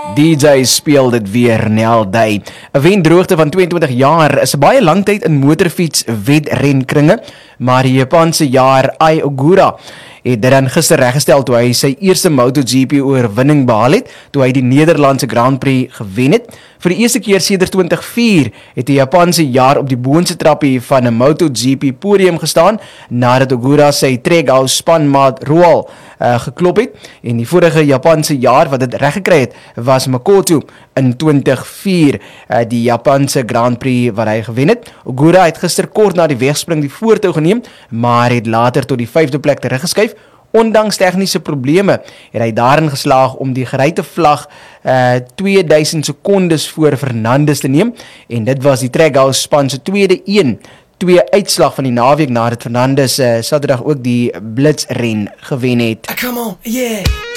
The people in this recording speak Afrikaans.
DJ speel dit weer Nel Day. 'n Wendroogte van 22 jaar is 'n baie lang tyd in motorfiets wedrenkringe, maar die Japanse jaar Ai Ogura het dit dan gister reggestel toe hy sy eerste MotoGP oorwinning behaal het, toe hy die Nederlandse Grand Prix gewen het. Vir die eerste keer sedert 2004 het die Japanse jaar op die boonste trappie van 'n MotoGP podium gestaan, nadat Ogura sy Treghouse spanmaat Roal geklop het, en die vorige Japanse jaar wat dit reggekry het, was Makoto in 2004, die Japanse Grand Prix wat hy gewen het. Ogura het gister kort na die wegspring die voortou geneem, maar het later tot die 5de plek teruggeskuif. Ondanks tegniese probleme het hy daarin geslaag om die geryte vlag 2000 sekondes voor Fernandes te neem, en dit was die Treghouse span se tweede 1-2 uitslag van die naweek nadat Fernandes Saterdag ook die blitsren gewen het. Come on, yeah.